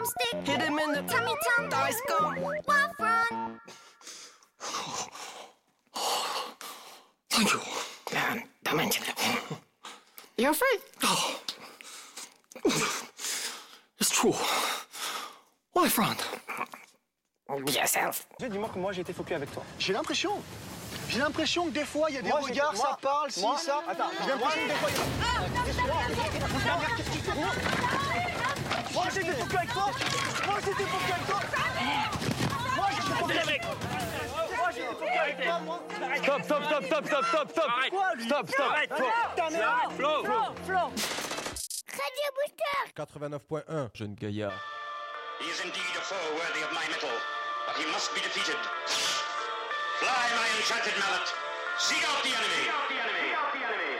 Stick. Hit him in the Tummy tum. dice gum. Wild front. Thank you. Man, dimension. You're afraid? Oh. It's true. Why front? Yourself. Dis-moi que moi j'ai été focus avec toi. J'ai l'impression que des fois il y a des regards, ça parle, si, ça. Attends, J'ai l'impression que des fois il y a... Moi j'étais focus avec toi. Moi j'étais focus avec toi. Moi j'étais focus avec toi. Moi j'étais focus avec toi, moi. Stop. Quoi, lui? Arrête, Flo. Radio Booster. 89.1, jeune gaillard. He is indeed a foe worthy of my mettle, but he must be defeated. Fly, my enchanted mallet. Seek out the enemy.